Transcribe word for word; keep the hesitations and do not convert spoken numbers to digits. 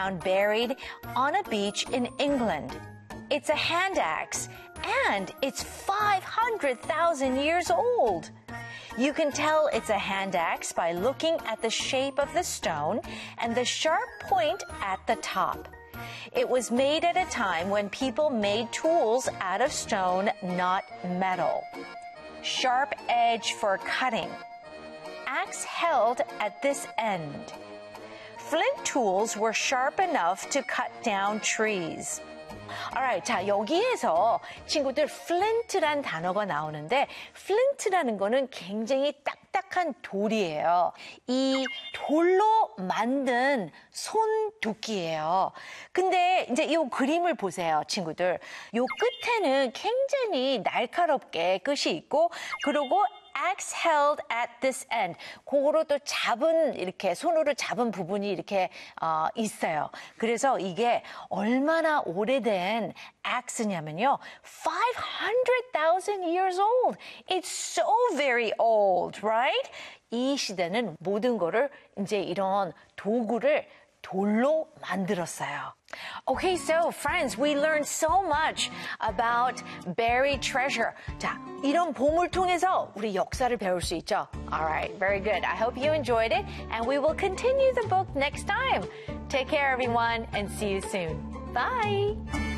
found buried on a beach in England. It's a hand axe, and it's five hundred thousand years old. You can tell it's a hand axe by looking at the shape of the stone and the sharp point at the top. It was made at a time when people made tools out of stone, not metal. Sharp edge for cutting. Axe held at this end. Flint tools were sharp enough to cut down trees. Alright, 자 여기에서 친구들 flint란 단어가 나오는데 flint라는 거는 굉장히 딱딱한 돌이에요. 이 돌로 만든 손도끼예요. 근데 이제 이 그림을 보세요, 친구들. 이 끝에는 굉장히 날카롭게 끝이 있고 그리고 axe held at this end. 그거로 또 잡은 이렇게 손으로 잡은 부분이 이렇게 어, 있어요. 그래서 이게 얼마나 오래된 axe냐면요, five hundred thousand years old. It's so very old, right? 이 시대는 모든 거를 이제 이런 도구를 돌로 만들었어요. Okay, so friends, we learned so much about buried treasure. 자, 이런 보물 통해서 우리 역사를 배울 수 있죠. Alright, very good. I hope you enjoyed it, and we will continue the book next time. Take care, everyone, and see you soon. Bye!